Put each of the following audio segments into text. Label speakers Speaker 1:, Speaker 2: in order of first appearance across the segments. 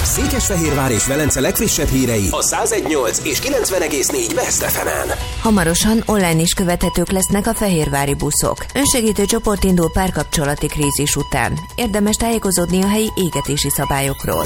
Speaker 1: Székesfehérvár és Velence legfrissebb hírei a 101.8 és 90.4 Best FM-en.
Speaker 2: Hamarosan online is követhetők lesznek a fehérvári buszok. Önsegítő csoport indul párkapcsolati krízis után. Érdemes tájékozódni a helyi égetési szabályokról.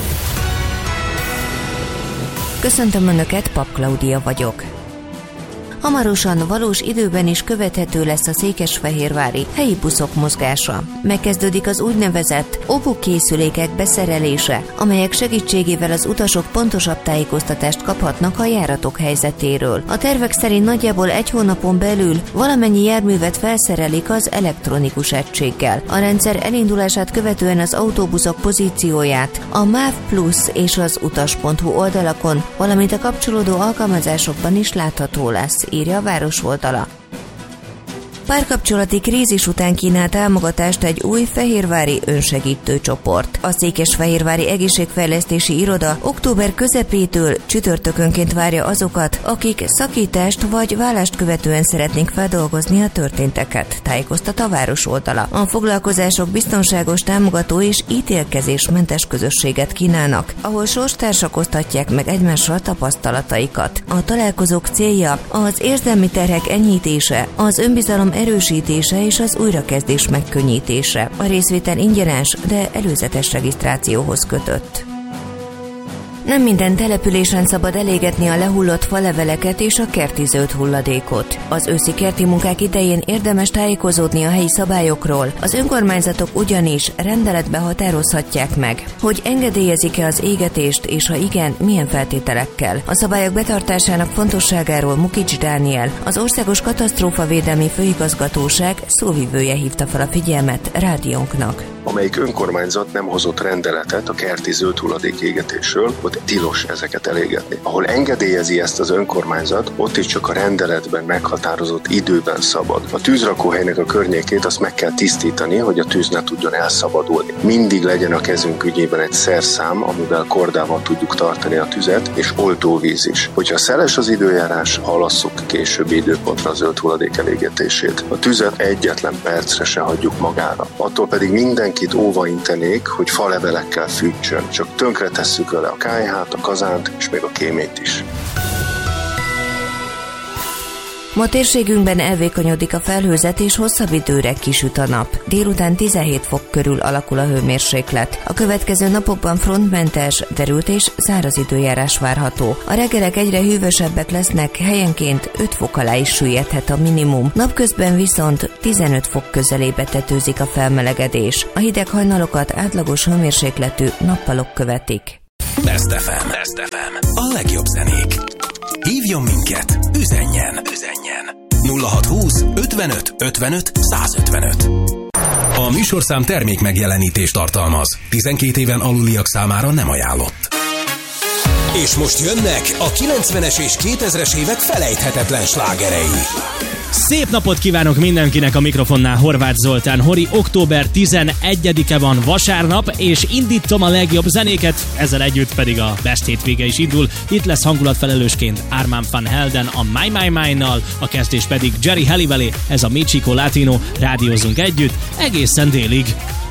Speaker 2: Köszöntöm Önöket, Pap Klaudia vagyok. Hamarosan valós időben is követhető lesz a székesfehérvári helyi buszok mozgása. Megkezdődik az úgynevezett OBU készülékek beszerelése, amelyek segítségével az utasok pontosabb tájékoztatást kaphatnak a járatok helyzetéről. A tervek szerint nagyjából egy hónapon belül valamennyi járművet felszerelik az elektronikus egységgel. A rendszer elindulását követően az autóbuszok pozícióját a MÁV Plus és az utas.hu oldalakon, valamint a kapcsolódó alkalmazásokban is látható lesz, írja a város oldala. Párkapcsolati krízis után kínált támogatást egy új fehérvári önsegítő csoport. A Székesfehérvári Egészségfejlesztési Iroda október közepétől csütörtökönként várja azokat, akik szakítást vagy vállást követően szeretnénk feldolgozni a történteket, tájékoztat a város oldala. A foglalkozások biztonságos, támogató és ítélkezésmentes közösséget kínálnak, ahol sorstársak osztatják meg egymással tapasztalataikat. A találkozók célja az érzelmi terhek enyhítése, az önbizalom erősítése és az újrakezdés megkönnyítése. A részvétel ingyenes, de előzetes regisztrációhoz kötött. Nem minden településen szabad elégetni a lehullott faleveleket és a kerti zöld hulladékot. Az őszi kerti munkák idején érdemes tájékozódni a helyi szabályokról. Az önkormányzatok ugyanis rendeletbe határozhatják meg, hogy engedélyezik-e az égetést, és ha igen, milyen feltételekkel. A szabályok betartásának fontosságáról Mukics Dániel, az Országos Katasztrófavédelmi Főigazgatóság szóvivője hívta fel a figyelmet rádiónknak.
Speaker 3: Amelyik önkormányzat nem hozott rendeletet a kerti zöld hulladék égetésről, ott tilos ezeket elégetni. Ahol engedélyezi ezt az önkormányzat, ott is csak a rendeletben meghatározott időben szabad. A tűzrakóhelynek a környékét azt meg kell tisztítani, hogy a tűz ne tudjon elszabadulni. Mindig legyen a kezünk ügyében egy szerszám, amivel kordában tudjuk tartani a tüzet, és oltóvíz is. Hogyha szeles az időjárás, halasszuk későbbi időpontra a zöld hulladék elégetését. A tüzet egyetlen percre se hagyjuk magára. Attól pedig mindenkit óva intenék, hogy falevelekkel fűtsön. Csak tönkre tesszük vele a kályhát, a kazánt és még a kémét is.
Speaker 2: Ma térségünkben elvékonyodik a felhőzet és hosszabb időre kisüt a nap. Délután 17 fok körül alakul a hőmérséklet. A következő napokban frontmentes, derült és száraz időjárás várható. A reggelek egyre hűvösebbek lesznek, helyenként 5 fok alá is süllyedhet a minimum. Napközben viszont 15 fok közelébe tetőzik a felmelegedés. A hideg hajnalokat átlagos hőmérsékletű nappalok követik.
Speaker 1: Best FM. A legjobb zenék. Hívjon minket, üzenjen. 0620 55 55 155. A műsorszám termék megjelenítést tartalmaz. 12 éven aluliak számára nem ajánlott. És most jönnek a 90-es és 2000-es évek felejthetetlen slágerei.
Speaker 4: Szép napot kívánok mindenkinek, a mikrofonnál Horváth Zoltán Hori. Október 11-e van vasárnap, és indítom a legjobb zenéket, ezzel együtt pedig a Best hétvége is indul. Itt lesz hangulatfelelősként Armand van Helden a My My-nal, a kezdés pedig Jerry Halliwell, ez a Mi Chico Latino. Rádiózzunk együtt egészen délig.